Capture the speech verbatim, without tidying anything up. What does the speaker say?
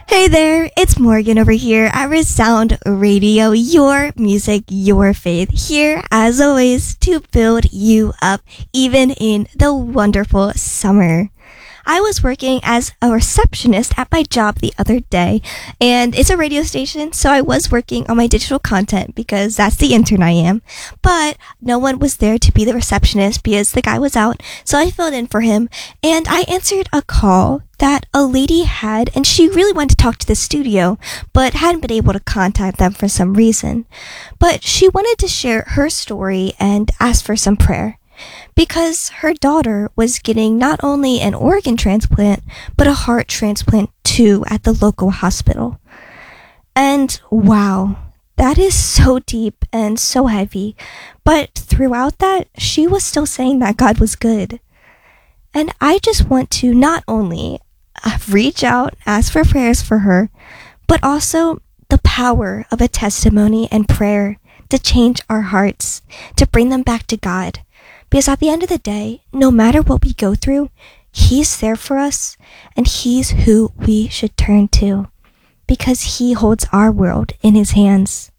Hey there, it's Morgan over here at Resound Radio, your music, your faith, here as always to build you up even in the wonderful summer. I was working as a receptionist at my job the other day, and it's a radio station, so I was working on my digital content because that's the intern I am, but no one was there to be the receptionist because the guy was out, so I filled in for him, and I answered a call that a lady had, and she really wanted to talk to the studio, but hadn't been able to contact them for some reason. But she wanted to share her story and ask for some prayer, because her daughter was getting not only an organ transplant, but a heart transplant too at the local hospital. And wow, that is so deep and so heavy. But throughout that, she was still saying that God was good. And I just want to not only reach out, ask for prayers for her, but also the power of a testimony and prayer to change our hearts, to bring them back to God. Because at the end of the day, no matter what we go through, He's there for us, and He's who we should turn to, because He holds our world in His hands.